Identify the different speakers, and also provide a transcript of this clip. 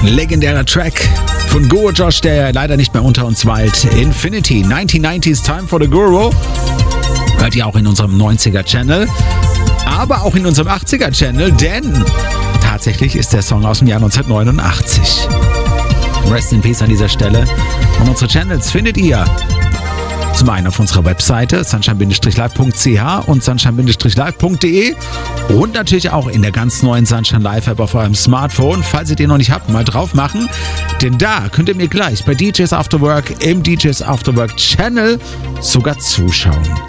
Speaker 1: Legendärer Track von Guru Josh, der leider nicht mehr unter uns weilt. Infinity, 1990s Time for the Guru. Hört ihr auch in unserem 90er-Channel, aber auch in unserem 80er-Channel, denn tatsächlich ist der Song aus dem Jahr 1989. Rest in Peace an dieser Stelle. Und unsere Channels findet ihr zum einen auf unserer Webseite sunshine-live.ch und sunshine-live.de und natürlich auch in der ganz neuen Sunshine Live App auf eurem Smartphone. Falls ihr den noch nicht habt, mal drauf machen, denn da könnt ihr mir gleich bei DJs After Work im DJs After Work Channel sogar zuschauen.